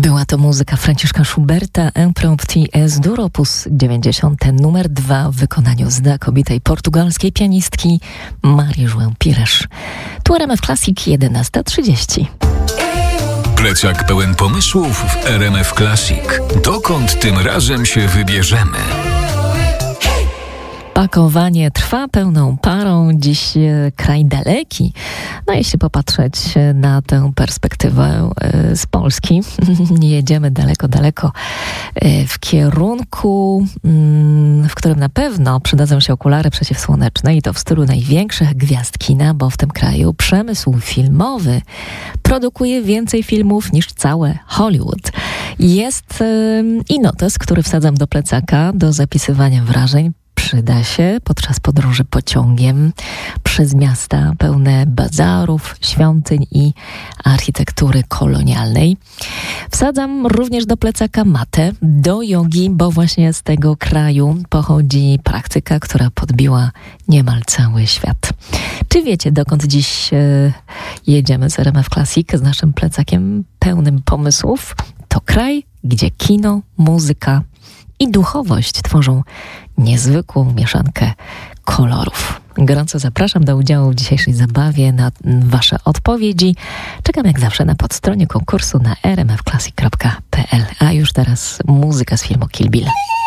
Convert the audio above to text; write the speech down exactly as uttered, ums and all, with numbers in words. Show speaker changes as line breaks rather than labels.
Była to muzyka Franciszka Schuberta, Impromptu es dur, opus dziewięćdziesiąty, numer dwa w wykonaniu znakomitej portugalskiej pianistki Marii-João Pires. Tu R M F Classic, jedenasta trzydzieści.
Plecak pełen pomysłów w R M F Classic. Dokąd tym razem się wybierzemy?
Pakowanie trwa pełną parą, dziś e, kraj daleki. No jeśli popatrzeć na tę perspektywę e, z Polski, jedziemy daleko, daleko e, w kierunku, mm, w którym na pewno przydadzą się okulary przeciwsłoneczne i to w stylu największych gwiazd kina, bo w tym kraju przemysł filmowy produkuje więcej filmów niż całe Hollywood. Jest e, i notes, który wsadzam do plecaka do zapisywania wrażeń. Przyda się podczas podróży pociągiem przez miasta pełne bazarów, świątyń i architektury kolonialnej. Wsadzam również do plecaka matę do jogi, bo właśnie z tego kraju pochodzi praktyka, która podbiła niemal cały świat. Czy wiecie, dokąd dziś e, jedziemy z R M F Classic z naszym plecakiem pełnym pomysłów? To kraj, gdzie kino, muzyka i duchowość tworzą niezwykłą mieszankę kolorów. Gorąco zapraszam do udziału w dzisiejszej zabawie, na wasze odpowiedzi. Czekam jak zawsze na podstronie konkursu na r m f classic kropka p l. A już teraz muzyka z filmu Kill Bill.